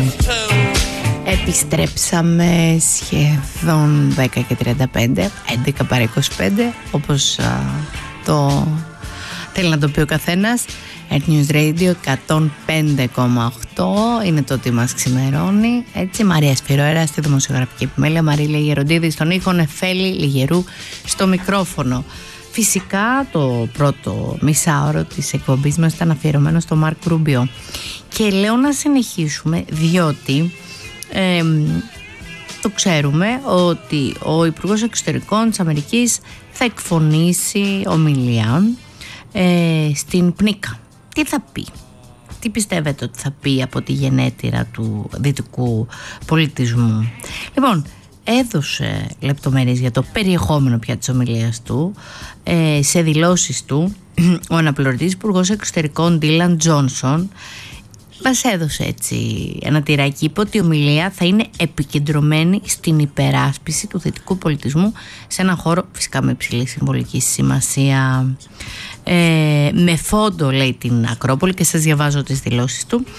Επιστρέψαμε σχεδόν 10:35, 11 παρά 25, όπως το θέλει να το πει ο καθένας. Earth News Radio 105,8 είναι το ότι μας ξημερώνει. Έτσι, Μαρία Σπυρόερα στη δημοσιογραφική επιμέλεια, Μαρίλα Γεροντίδη στον ήχο, Νεφέλη Λιγερού στο μικρόφωνο. Φυσικά το πρώτο μισάωρο της εκπομπής μας ήταν αφιερωμένο στο Μάρκ Ρούμπιο. Και λέω να συνεχίσουμε διότι το ξέρουμε ότι ο Υπουργός Εξωτερικών της Αμερικής θα εκφωνήσει ομιλία στην ΠΝΙΚΑ. Τι θα πει? Τι πιστεύετε ότι θα πει από τη γενέτειρα του δυτικού πολιτισμού? Λοιπόν, έδωσε λεπτομέρειες για το περιεχόμενο πια της ομιλίας του σε δηλώσεις του. Ο αναπληρωτής Υπουργός Εξωτερικών Ντίλαν Τζόνσον μας έδωσε έτσι ένα τυράκι. Είπε ότι η ομιλία θα είναι επικεντρωμένη στην υπεράσπιση του δυτικού πολιτισμού σε έναν χώρο φυσικά με υψηλή συμβολική σημασία. Με φόντο, λέει, την Ακρόπολη, και σας διαβάζω τις δηλώσεις του.